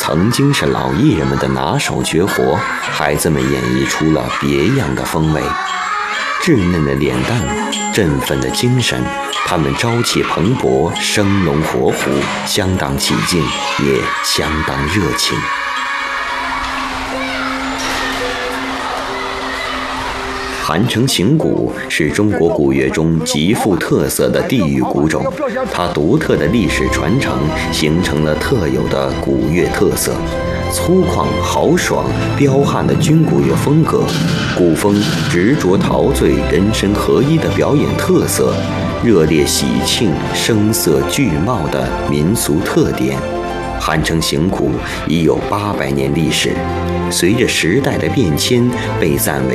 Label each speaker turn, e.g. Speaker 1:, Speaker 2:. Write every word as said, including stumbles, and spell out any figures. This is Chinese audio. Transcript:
Speaker 1: 曾经是老艺人们的拿手绝活，孩子们演绎出了别样的风味。稚嫩的脸蛋，振奋的精神，他们朝气蓬勃，生龙活虎，相当起劲，也相当热情。韩城行鼓是中国古乐中极富特色的地域鼓种，它独特的历史传承形成了特有的鼓乐特色，粗犷豪爽彪悍的军鼓乐风格，鼓风执着陶醉人声合一的表演特色，热烈喜庆声色俱茂的民俗特点。韩城行鼓已有八百年历史，随着时代的变迁，被赞为